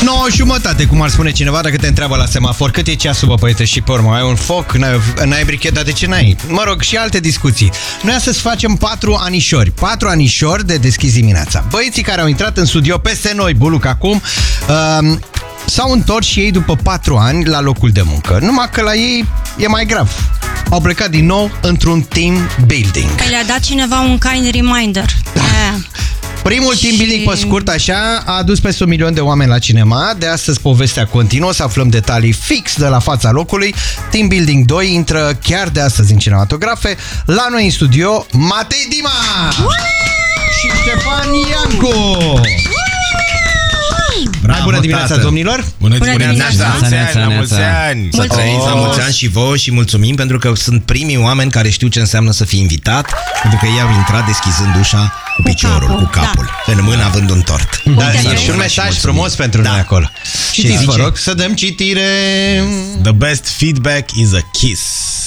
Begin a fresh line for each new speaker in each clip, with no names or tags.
9:30, cum ar spune cineva dacă te întreabă la semafor. Cât e ceasul, bă, băiete, și pe urmă? Ai un foc? N-ai brichet? Dar de ce n-ai? Mă rog, și alte discuții. Noi astăzi facem 4 anișori. 4 anișori de deschis dimineața. Băieții care au intrat în studio peste noi, buluc acum, s-au întors și ei după 4 ani la locul de muncă. Numai că la ei e mai grav. Au plecat din nou într-un team building.
Păi le-a dat cineva un kind reminder.
Primul team building, pe scurt așa, a adus peste 1 milion de oameni la cinema. De astăzi povestea continuă, să aflăm detalii fix de la fața locului. Team building 2 intră chiar de astăzi în cinematografe. La noi în studio, Matei Dima și Ștefan Iancu.
Bravo,
bună dimineața,
tată.
domnilor!
Bună dimineața! La mulți ani! Să trăiți la mulți ani și vouă și mulțumim pentru că sunt primii oameni care știu ce înseamnă să fii invitat, pentru că ei au intrat deschizând ușa cu piciorul, cu capul, în mână având un tort.
Da, și un mesaj frumos pentru noi acolo. Citiți, vă rog, să dăm citire.
The best feedback is a kiss.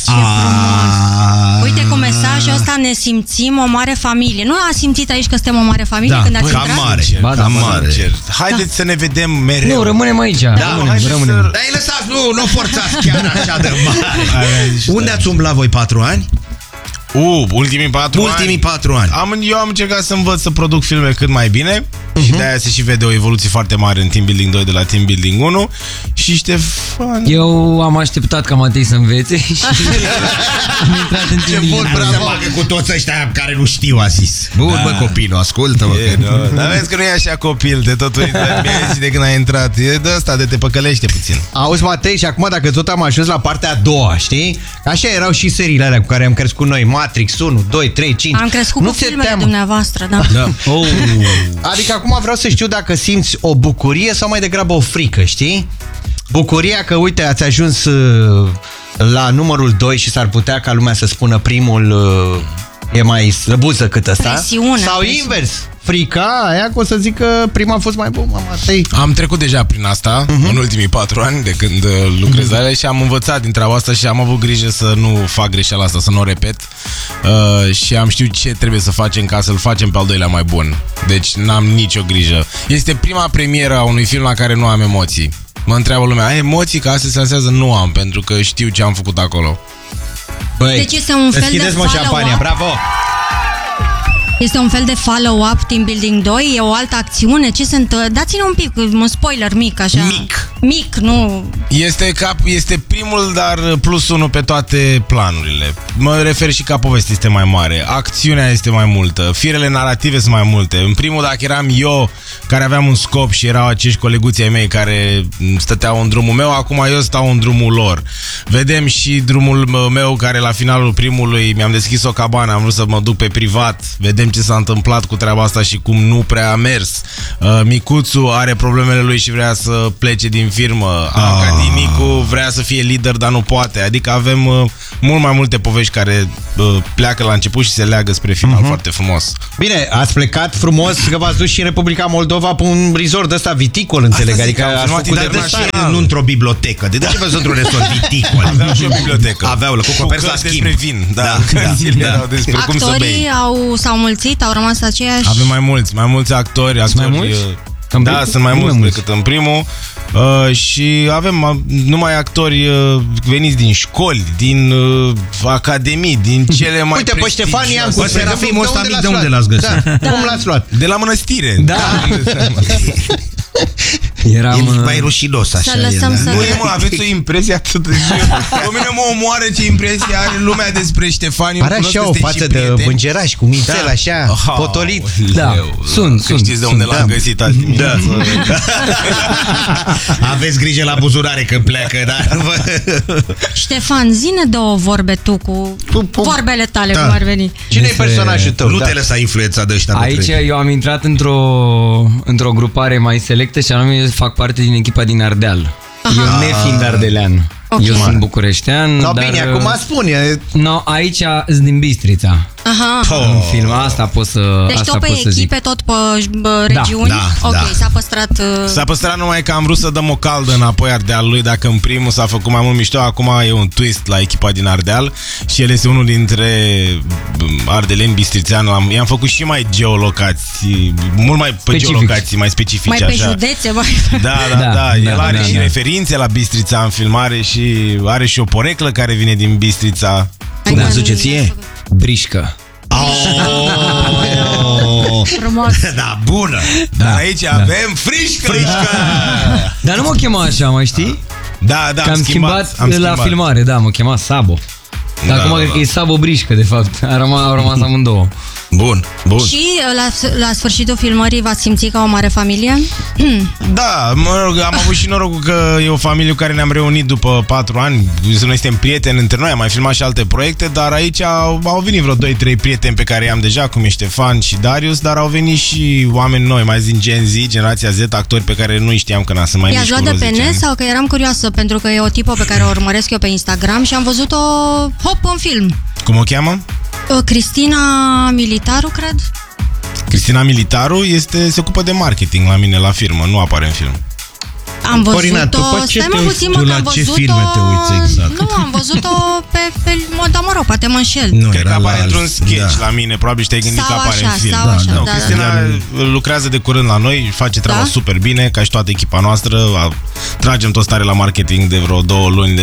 Uite, cu mesajul ăsta ne simțim o mare familie. Nu a simțit aici că suntem o mare familie când ați intrat?
Cam mare.
Haideți să ne vedem mereu.
Nu, rămânem aici.
Rămânem. Dar lăsați, nu forțați chiar așa de mare. Unde ați umblat voi 4 ani?
Ultimii 4 ani. Eu am încercat să învăț să produc filme cât mai bine și de-aia se și vede o evoluție foarte mare în Team Building 2 de la Team Building 1 și Ștefan...
Eu am așteptat ca Matei să învețe și am intrat în Team Building.
Cu toți ăștia care nu știu, a zis. Bun, bă, copilul, ascultă-mă.
Dar vezi că nu e așa copil, de totul mi-ai de când ai intrat. E de ăsta, de te păcălește puțin.
Auzi, Matei, și acum dacă tot am ajuns la partea a doua, știi? Așa erau și seriile alea cu care am crescut noi, Matrix 1, 2, 3, 5.
Am crescut cu filmele dumneavoastră, da.
Adică acum vreau să știu dacă simți o bucurie sau mai degrabă o frică, știi? Bucuria că, uite, ați ajuns la numărul 2 și s-ar putea ca lumea să spună primul e mai slăbuță cât ăsta.
Presiune.
Sau invers. Frica aia că o să zic că prima a fost mai bună, Matei.
Am trecut deja prin asta în ultimii 4 ani de când lucrez la ele și am învățat din treaba asta și am avut grijă să nu fac greșeala asta, să nu o repet și am știut ce trebuie să facem ca să-l facem pe al doilea mai bun. Deci n-am nicio grijă. Este prima premieră a unui film la care nu am emoții. Mă întreabă lumea, ai emoții? Că asta se lansează? Nu am, pentru că știu ce am făcut acolo.
Băi,
deci este un fel de
șampania, bravo!
Este un fel de follow-up Team Building 2? E o altă acțiune? Ce se întâmplă? Dați-ne un pic, un spoiler mic, așa. Mic, nu...
Este primul, dar plus 1 pe toate planurile. Mă refer și ca poveste este mai mare. Acțiunea este mai multă. Firele narrative sunt mai multe. În primul, dacă eram eu care aveam un scop și erau acești coleguții ai mei care stăteau în drumul meu, acum eu stau în drumul lor. Vedem și drumul meu care la finalul primului mi-am deschis o cabană, am vrut să mă duc pe privat. Vedem ce s-a întâmplat cu treaba asta și cum nu prea a mers. Micuțu are problemele lui și vrea să plece din firmă. Academicul vrea să fie lider, dar nu poate. Adică avem mult mai multe povești care pleacă la început și se leagă spre final foarte frumos.
Bine, ați plecat frumos că v-ați dus și în Republica Moldova pe un resort ăsta viticol, înțeleg. Adică ați făcut
nu într-o bibliotecă. De ce văzut într-un resort viticol?
Aveau și o bibliotecă.
Aveau, cu coperți la schimb.
Despre vin.
Actorii s-au mulțit, au rămas aceiași.
Avem mai mulți actori.
Mai mulți?
Da, sunt mai mulți decât în primul. Și avem numai actori veniți din școli, din academii, din cele mai
uite, pe Ștefan Iancu,
pe Serafim ăsta mic, de unde l-ați găsit?
Cum l-ați luat?
De la mănăstire.
Eram...
E mai rușinos așa.
Să lăsăm să...
Nu e, mă, aveți o impresie atât de... Pe mine mă omoară ce impresie are lumea despre Ștefan.
Are așa o față de bângeraș, cu mințel așa, potolit.
Da, sunt.
Știți de unde l-am găsit azi dimineață.
Aveți grijă la buzunare când pleacă, da?
Ștefan, zine 2 vorbe tu cu vorbele tale, cum ar veni.
Cine e personajul tău?
Nu te lăsa influența de ăștia.
Aici eu am intrat într-o grupare mai selectă și anume fac parte din echipa din Ardeal. Eu nefiind ardelean. Okay. Eu sunt bucureștean.
Bine, acum spune.
No, aici sunt din Bistrița.
Aha.
În film asta pot să
Deci
asta
tot pe
pot să zic.
echipe, tot pe regiuni?
da,
Ok,
da.
s-a păstrat...
S-a păstrat numai că am vrut să dăm o caldă înapoi Ardealului. Dacă în primul s-a făcut mai mult mișto, acum e un twist la echipa din Ardeal și el este unul dintre ardeleni bistrițean. I-am făcut și mai geolocații, mult mai pe
Specific.
geolocații, mai specifice.
mai pe
așa.
județe, mai...
Da. El are și
da.
referințe la Bistrița în filmare și are și o poreclă care vine din Bistrița.
Cum îți zice ție?
Brișcă.
Frumos.
Da, bună.
Dar aici avem frișcă.
Dar nu mă chema așa, mai știi?
Da,
Că am schimbat la filmare, da, mă chema Sabo. Dar acum cred că e Sabo Brișcă, de fapt. Au rămas amândouă.
Bun.
Și la sfârșitul filmării v-ați simțit ca o mare familie?
Da, mă rog, am avut și norocul că e o familie cu care ne-am reunit după 4 ani. Noi suntem prieteni între noi, am mai filmat și alte proiecte, dar aici au venit vreo 2-3 prieteni pe care i-am deja, cum e Ștefan și Darius, dar au venit și oameni noi, mai zin Gen Z, generația Z, actori pe care nu știam că n-am să mai mici.
I-ați luat de pe net sau că eram curioasă, pentru că e o tipă pe care o urmăresc eu pe Instagram și am văzut-o hop în film.
Cum o cheamă?
Cristina Militaru, cred?
Cristina Militaru se ocupă de marketing la mine la firmă, nu apare în film.
Am
Corina, tu
văzut-o...
pe ce
Stai
te
mă
uiți
puțin,
tu,
mă, că
la
am
ce
văzut-o...
filme te uiți exact?
Nu, am văzut-o pe da, mă rog, poate mă înșel.
Nu,
Cred că
era
apare
la
într-un
alt-
sketch la mine, probabil și te-ai gândit
Sau
că apare
așa,
în film.
sau așa,
Nu,
da,
Cristina lucrează de curând la noi, face treaba
Da?
super bine, ca și toată echipa noastră. Tragem toți tare la marketing de vreo 2 luni,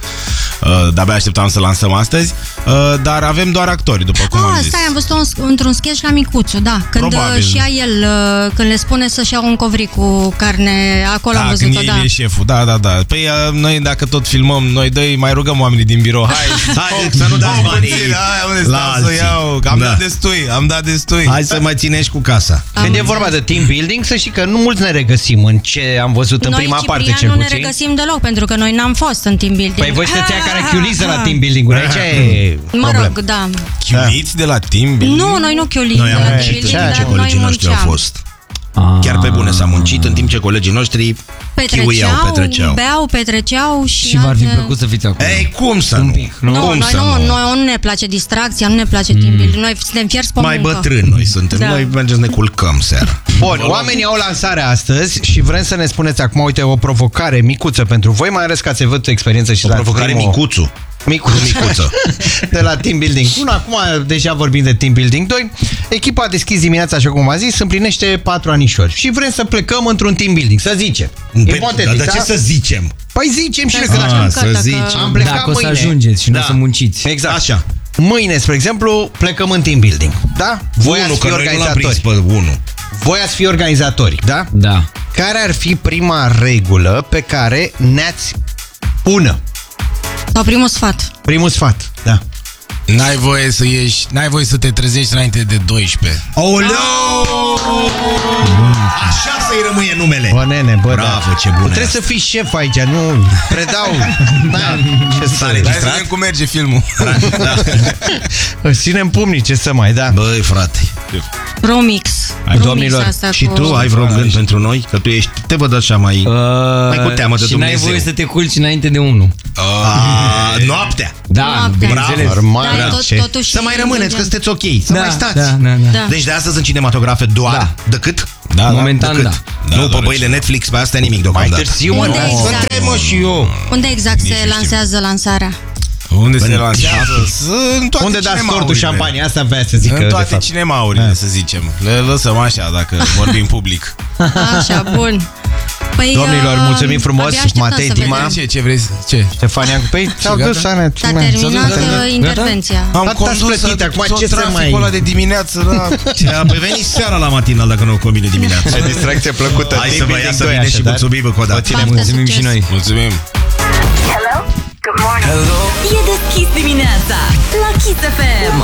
de-abia așteptam să lansăm astăzi, dar avem doar actori, după cum am zis.
Stai, am văzut-o într-un sketch la Micuțu, da. Când
Probabil.
și el, când le spune să-și iau un covric cu carne, acolo am văzut-o,
când
da.
el e șeful, da. Păi noi dacă tot filmăm, noi doi mai rugăm oamenii din birou,
Hai să nu dați banii
unde
la
stau să
alții.
iau, că am dat destui.
Hai să mai ținești cu casa.
Când e vorba de team building, să știi că nu mulți ne regăsim în ce am văzut în
Noi,
prima
Ciprian,
parte, cel
nu ne
puțin.
regăsim deloc, pentru că noi n-am fost în team building.
Păi voi sunteți aia care chiuliță la team building-uri, aici e
Mă
problem.
rog, da.
Chiuliți de la team building?
Nu, noi nu chiulim
Noi
de
am
la team
muncit,
building,
în timp ce
dar noi
colegii noștri au
munceam.
fost. Chiar pe bune s-a muncit, în timp ce colegii noștri petreceau.
Beau, petreceau
Și v-ar fi plăcut să fiți acolo.
Ei, cum să
Un
nu?
pic, nu?
Nu,
Cum
noi
să
nu ne place distracția, nu ne place team building. Noi suntem fierți pe
Mai
muncă.
bătrâni noi suntem.
Da.
Noi mergem să ne culcăm seara.
Bun, oamenii au lansarea astăzi și vrem să ne spuneți acum, uite, o provocare micuță pentru voi, mai ales că ați avut experiență și
O
la
provocare
primul...
micuțu.
Micuță. De la Team Building 1, acum deja vorbim de Team Building 2. Echipa a deschis dimineața, așa cum a zis, împlinește 4 anișori. Și vrem să plecăm într-un Team Building, să zicem.
Dar de ce să zicem?
Păi zicem și
Să
noi că
zicem
dacă
că-
să zici.
dacă-
am plecat
Dacă o să
mâine.
ajungeți și nu
Da.
o să munciți.
Exact.
Așa.
Mâine, spre exemplu, plecăm în Team Building. Da? Voi
Unul,
ați
că
fi
noi nu l-am prins
organizatori.
pe unul.
Voi ați fi organizatori, da?
Da.
Care ar fi prima regulă pe care ne-ați pună?
Sau primul sfat.
Primul sfat, da.
N-ai voie să te trezești înainte de 12.
Aoleu! Așa să-i rămâie numele.
Bă, nene, bă,
Bravo,
da.
ce bună
Trebuie
e
să fii șef aici, nu predau. Da, ce să
S-a
Hai să
înregistrat?
vedem cum merge filmul.
Da.
Îți ținem pumnii, ce să mai, da.
Băi, frate.
Romix.
Domnilor,
Asta
Și
cu...
tu ai vreun gând pentru noi? Că tu ești, te văd așa mai cu teamă de
și n-ai
Dumnezeu.
voie să te culci înainte de 1.
Noaptea.
Da,
Noaptea.
bineînțeles.
Normal,
Da,
ce?
totuși
Să mai rămâneți, că sunteți ok. Să mai stați.
Da.
Da.
Deci de astăzi în cinematografe doar.
Da.
De cât?
Da,
Momentan,
De cât?
da.
Nu, pe băile Netflix, pe astea nimic
Mai
deocamdată.
târziu, mă,
Unde
da,
exact?
vă întreb, mă, și eu.
Unde exact se lansează lansarea?
Unde se
În
lansează? În toate
Unde dați
cinemaurile.
tortul șampanie? Asta vrea să zic.
În toate cinemaurile, să zicem. Le lăsăm așa, dacă vorbim public.
Așa, bun. Păi,
Domnilor, mulțumim frumos,
abia așteptăm
Matei,
să
Dima.
vedem.
Ce vrei? Ce?
Ștefania, păi, s-au
gata?
dus, Sana.
S-a terminat intervenția.
Am
Dar t-ați plătit, acum ce să mai-
traficul ăla de dimineață, da.
Păi veni seara la matinal dacă nu o combine dimineața.
Distracție plăcută.
Hai să
Team
vă ia
Building
să
2,
bine și
așadar.
mulțumim încă o dată.
Baftă,
Mulțumim
succes.
și noi.
Mulțumim.
E deschis dimineața la Kiss FM.